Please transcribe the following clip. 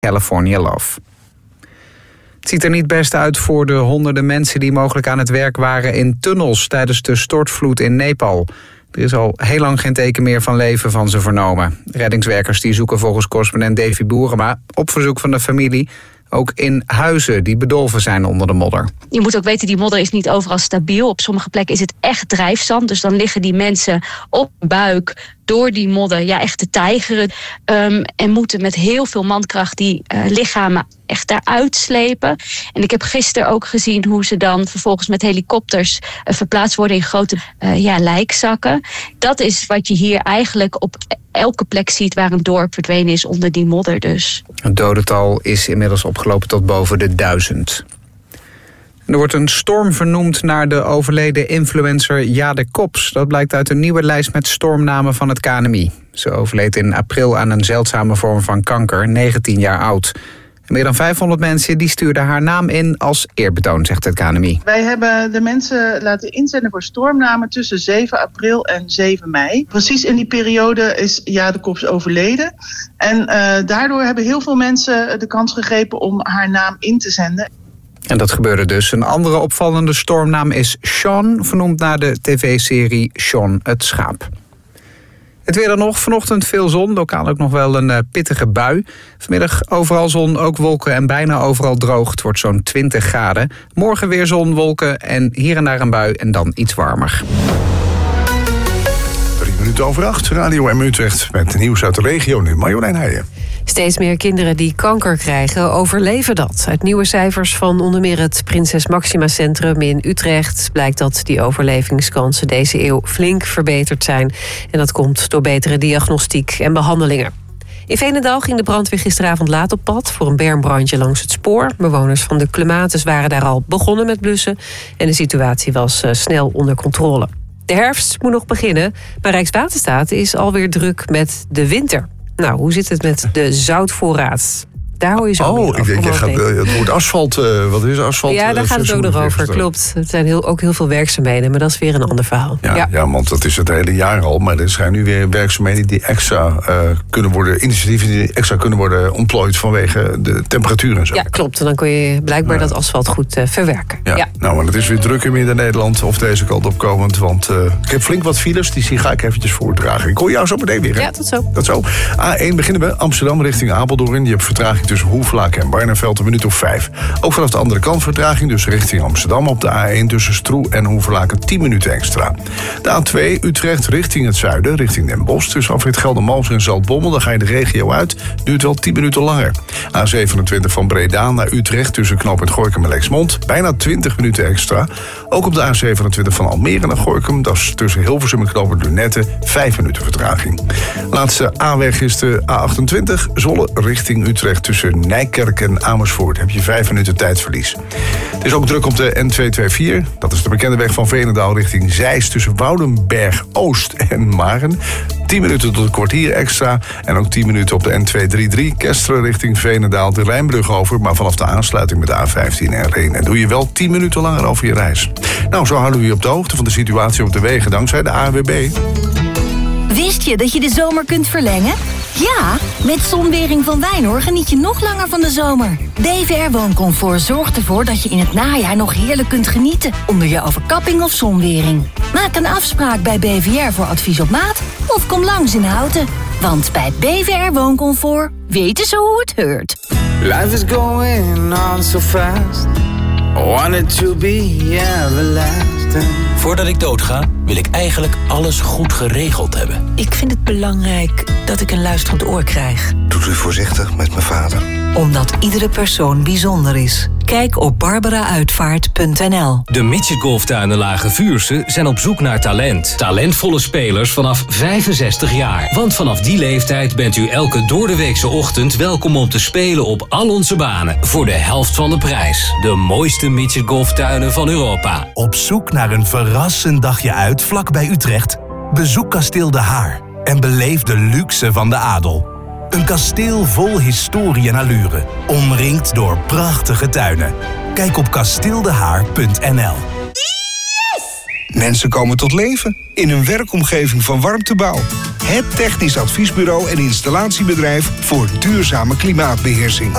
California Love. Het ziet er niet best uit voor de honderden mensen die mogelijk aan het werk waren in tunnels tijdens de stortvloed in Nepal. Er is al heel lang geen teken meer van leven van ze vernomen. Reddingswerkers die zoeken volgens correspondent Davy Boerema op verzoek van de familie ook in huizen die bedolven zijn onder de modder. Je moet ook weten, die modder is niet overal stabiel. Op sommige plekken is het echt drijfzand. Dus dan liggen die mensen op hun buik door die modder echt te tijgeren. En moeten met heel veel mankracht die lichamen echt daaruit slepen. En ik heb gisteren ook gezien hoe ze dan vervolgens met helikopters verplaatst worden in grote lijkzakken. Dat is wat je hier eigenlijk op elke plek ziet waar een dorp verdwenen is onder die modder dus. Het dodental is inmiddels opgelopen tot boven de 1000. Er wordt een storm vernoemd naar de overleden influencer Jade Kops. Dat blijkt uit een nieuwe lijst met stormnamen van het KNMI. Ze overleed in april aan een zeldzame vorm van kanker, 19 jaar oud. Meer dan 500 mensen die stuurden haar naam in als eerbetoon, zegt het KNMI. Wij hebben de mensen laten inzenden voor stormnamen tussen 7 april en 7 mei. Precies in die periode is Jade Kops overleden. En daardoor hebben heel veel mensen de kans gegrepen om haar naam in te zenden. En dat gebeurde dus. Een andere opvallende stormnaam is Sean, vernoemd naar de tv-serie Sean het Schaap. Het weer dan nog. Vanochtend veel zon, lokaal ook nog wel een pittige bui. Vanmiddag overal zon, ook wolken en bijna overal droog. Het wordt zo'n 20 graden. Morgen weer zon, wolken en hier en daar een bui en dan iets warmer. 7:03, Radio M Utrecht met nieuws uit de regio. Nu Marjolein Heijen. Steeds meer kinderen die kanker krijgen overleven dat. Uit nieuwe cijfers van onder meer het Prinses Maxima Centrum in Utrecht blijkt dat die overlevingskansen deze eeuw flink verbeterd zijn. En dat komt door betere diagnostiek en behandelingen. In Veenendaal ging de brandweer gisteravond laat op pad voor een bermbrandje langs het spoor. Bewoners van de Clematis waren daar al begonnen met blussen en de situatie was snel onder controle. De herfst moet nog beginnen, maar Rijkswaterstaat is alweer druk met de winter. Nou, hoe zit het met de zoutvoorraad? Daar hoor je zo meer over. Ik denk, het wordt asfalt. Wat is asfalt? Ja, daar gaat het ook nog over, klopt. Het zijn ook heel veel werkzaamheden, maar dat is weer een ander verhaal. Ja, want dat is het hele jaar al. Maar er zijn nu weer werkzaamheden die extra kunnen worden, initiatieven die extra kunnen worden ontplooid vanwege de temperatuur en zo. Ja, klopt. En dan kun je blijkbaar dat asfalt goed verwerken. Ja. Nou, maar het is weer druk in Midden-Nederland, of deze kant opkomend. Want ik heb flink wat files, die ga ik eventjes voordragen. Ik hoor jou zo meteen weer, hè? Ja, tot zo. Tot zo. A1 beginnen we. Amsterdam richting Apeldoorn. Je hebt vertraging tussen Hoeflaken en Barneveld een minuut of 5. Ook vanaf de andere kant vertraging, dus richting Amsterdam op de A1 tussen Stroe en Hoeflaken 10 minuten extra. De A2 Utrecht richting het zuiden, richting Den Bosch. Tussen afrit Geldermalsen en Zaltbommel, dan ga je de regio uit. Duurt wel 10 minuten langer. A27 van Breda naar Utrecht tussen knooppunt Gorinchem en Lexmond. Bijna 20 minuten extra. Ook op de A27 van Almere naar Gorinchem. Dat is tussen Hilversum en knooppunt Lunette 5 minuten vertraging. Laatste A-weg is de A28 Zwolle richting Utrecht tussen Nijkerk en Amersfoort. Heb je 5 minuten tijdverlies. Het is ook druk op de N224. Dat is de bekende weg van Veenendaal richting Zeist tussen Woudenberg Oost en Maren. 10 minuten tot een kwartier extra. En ook 10 minuten op de N233 Kesteren richting Veenendaal de Rijnbrug over. Maar vanaf de aansluiting met de A15 en Renen doe je wel 10 minuten langer over je reis. Nou, zo houden we je op de hoogte van de situatie op de wegen dankzij de ANWB. Wist je dat je de zomer kunt verlengen? Ja, met Zonwering van Wijnhoor geniet je nog langer van de zomer. BVR Wooncomfort zorgt ervoor dat je in het najaar nog heerlijk kunt genieten onder je overkapping of zonwering. Maak een afspraak bij BVR voor advies op maat of kom langs in Houten. Want bij BVR Wooncomfort weten ze hoe het heurt. Life is going on so fast. I want it to be everlasting. Voordat ik doodga, wil ik eigenlijk alles goed geregeld hebben. Ik vind het belangrijk dat ik een luisterend oor krijg. Doet u voorzichtig met mijn vader. Omdat iedere persoon bijzonder is. Kijk op barbarauitvaart.nl. De midgetgolftuinen Lage Vuursche zijn op zoek naar talent. Talentvolle spelers vanaf 65 jaar. Want vanaf die leeftijd bent u elke doordeweekse ochtend welkom om te spelen op al onze banen. Voor de helft van de prijs. De mooiste midgetgolftuinen van Europa. Op zoek naar een verrassend dagje uit vlakbij Utrecht? Bezoek Kasteel De Haar en beleef de luxe van de adel. Een kasteel vol historie en allure, omringd door prachtige tuinen. Kijk op kasteeldehaar.nl. Yes! Mensen komen tot leven in een werkomgeving van Warmtebouw. Het technisch adviesbureau en installatiebedrijf voor duurzame klimaatbeheersing.